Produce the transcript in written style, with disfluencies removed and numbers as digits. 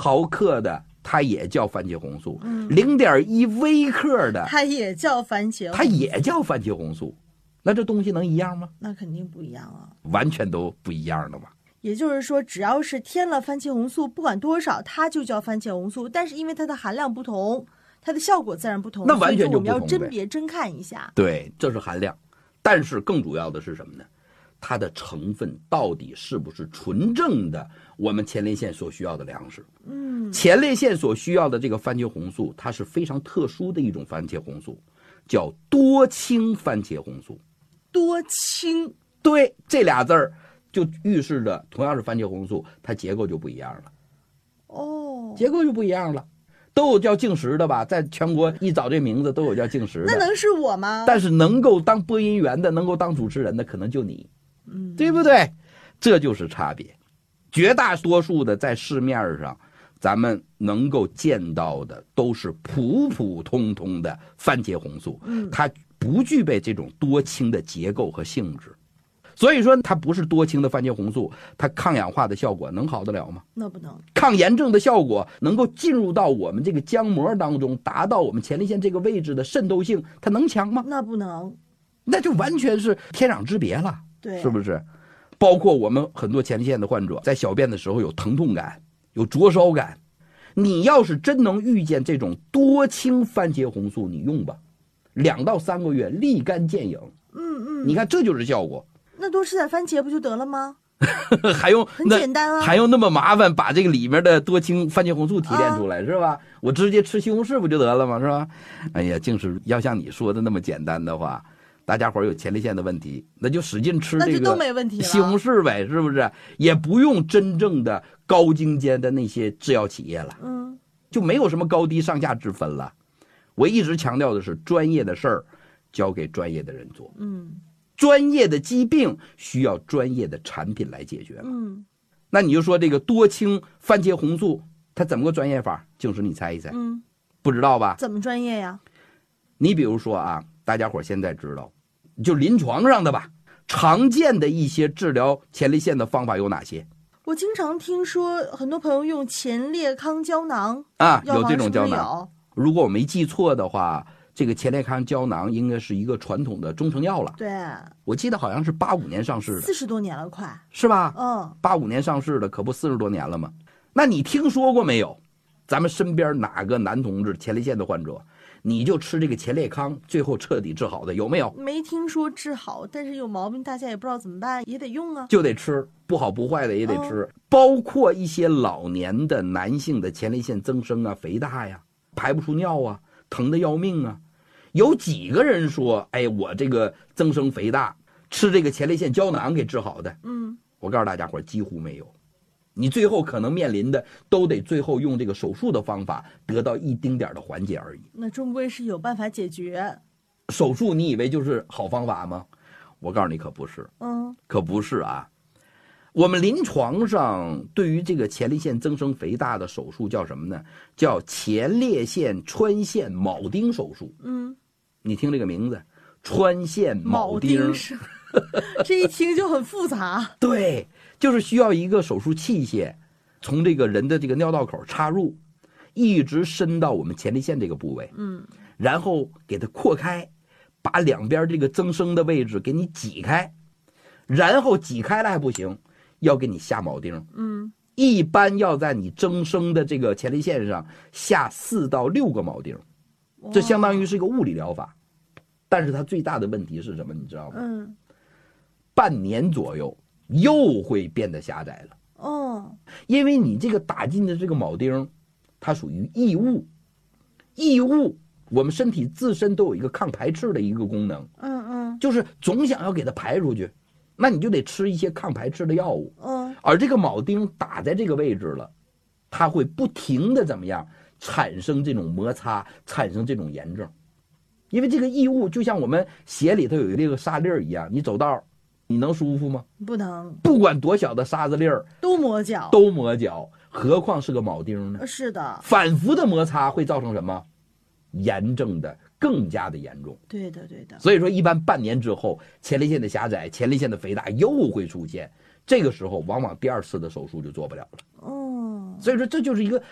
毫克的它也叫番茄红素，0.1微克的它也叫番茄红素， 它也叫番茄红素。那这东西能一样吗？ 那肯定不一样啊， 完全都不一样的嘛。 也就是说，只要是添了番茄红素，不管多少，它就叫番茄红素。但是因为它的含量不同，它的效果自然不同。 那完全就不同呗。 所以说我们要甄别真看一下。 对，这是含量。但是更主要的是什么呢？它的成分到底是不是纯正的我们前列腺所需要的粮食？前列腺所需要的这个番茄红素，它是非常特殊的一种番茄红素，叫多氢番茄红素。 多氢， 对，这俩字儿就预示着同样是番茄红素，它结构就不一样了。 哦， 结构就不一样了。都有叫净食的吧，在全国一找这名字都有叫净食的。 那能是我吗？ 但是能够当播音员的，能够当主持人的，可能就你，对不对？这就是差别。绝大多数的在市面上，咱们能够见到的都是普普通通的番茄红素，它不具备这种多氢的结构和性质。所以说它不是多氢的番茄红素，它抗氧化的效果能好得了吗？ 那不能。 抗炎症的效果能够进入到我们这个浆膜当中，达到我们前列腺这个位置的渗透性，它能强吗？ 那不能。 那就完全是天壤之别了， 对， 是不是？包括我们很多前列腺的患者在小便的时候有疼痛感，有灼烧感，你要是真能遇见这种多氢番茄红素，你用吧，2到3个月立竿见影。你看这就是效果。 那多吃点番茄不就得了吗？ 还用很简单啊， 还用那么麻烦把这个里面的多氢番茄红素提炼出来，是吧？我直接吃西红柿不就得了吗？是吧？哎呀，净是要像你说的那么简单的话，大家伙有前列腺的问题，那就使劲吃这个都没问题了， 西红柿呗，是不是？也不用真正的高精尖的那些制药企业了，就没有什么高低上下之分了。我一直强调的是，专业的事儿交给专业的人做，专业的疾病需要专业的产品来解决嘛。那你就说这个多氢番茄红素它怎么个专业法？净是你猜一猜。不知道吧？ 怎么专业呀？ 你比如说啊，大家伙现在知道就临床上的吧，常见的一些治疗前列腺的方法有哪些？ 我经常听说很多朋友用前列康胶囊啊，有这种胶囊。 是如果我没记错的话，这个前列康胶囊应该是一个传统的中成药了。 对， 我记得好像是85年上市的 ，40多年了，快是吧 ？85 年上市的，可不40多年了吗？那你听说过没有？咱们身边哪个男同志前列腺的患者，你就吃这个前列康，最后彻底治好的有没有？ 没听说治好，但是有毛病大家也不知道怎么办，也得用啊， 就得吃，不好不坏的也得吃。包括一些老年的男性的前列腺增生啊、肥大呀、排不出尿啊、疼得要命啊，有几个人说，哎，我这个增生肥大吃这个前列腺胶囊给治好的？我告诉大家伙，几乎没有。你最后可能面临的都得最后用这个手术的方法得到一丁点的缓解而已。 那终归是有办法解决。 手术你以为就是好方法吗？我告诉你可不是，可不是啊。我们临床上对于这个前列腺增生肥大的手术叫什么呢？叫前列腺穿线铆钉手术。你听这个名字，穿线铆钉， 这一听就很复杂。 对，就是需要一个手术器械，从这个人的这个尿道口插入，一直伸到我们前列腺这个部位，然后给它扩开，把两边这个增生的位置给你挤开，然后挤开了还不行，要给你下铆钉。一般要在你增生的这个前列腺上下4到6个铆钉，这相当于是一个物理疗法。但是它最大的问题是什么？你知道吗？半年左右又会变得狭窄了。因为你这个打进的这个铆钉，它属于异物，异物我们身体自身都有一个抗排斥的一个功能。就是总想要给它排出去，那你就得吃一些抗排斥的药物。而这个铆钉打在这个位置了，它会不停的怎么样产生这种摩擦，产生这种炎症。因为这个异物就像我们鞋里头有这个沙粒一样，你走道你能舒服吗？ 不能， 不管多小的沙子粒儿都磨脚， 何况是个铆钉呢？ 是的， 反复的摩擦会造成什么？炎症的更加的严重。 对的。 所以说一般半年之后，前列腺的狭窄、前列腺的肥大又会出现，这个时候往往第2次的手术就做不了了。所以说这就是一个